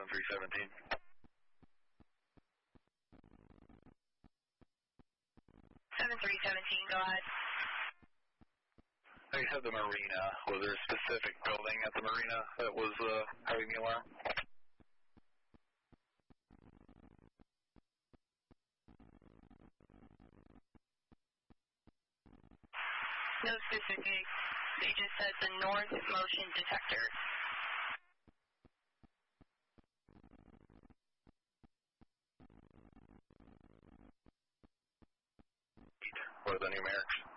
7317. 7317, go ahead. I said the marina. Was there a specific building at the marina that was having the alarm? No specifics. They just said the north motion detector. What are the numerics?